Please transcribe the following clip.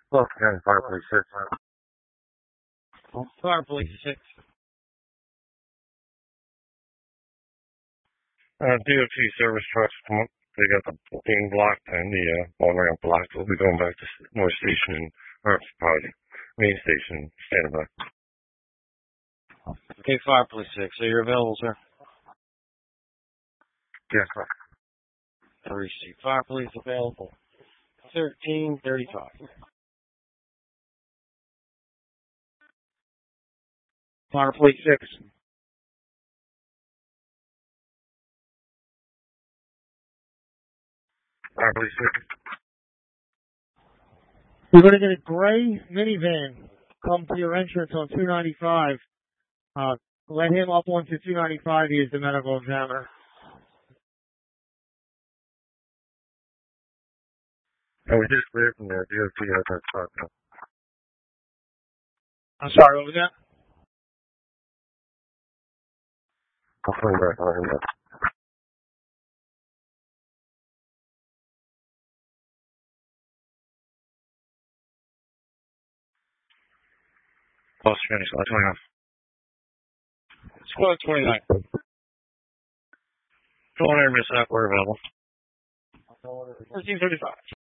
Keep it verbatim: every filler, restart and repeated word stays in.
Well, County Fire Police six. Fire Police six. Uh, D O T service trucks, they got the being blocked and the uh, on-ramp blocked. We'll be going back to North Station, or probably main station, standing by. Okay, Fire Police six. So you're available, sir? Yes, sir. I received Fire Police available. thirteen thirty-five. Fire Police six. Fire Police six. You're going to get a gray minivan come to your entrance on two ninety-five. Uh, let him up onto two ninety-five. He is the medical examiner. And we just cleared from there. D O T has that truck now. I'm sorry, what was that? I'll phone back on him now. Foster County, Squad twenty-nine. Squad twenty-nine. Go on there, Miss App. We're available. thirteen thirty-five.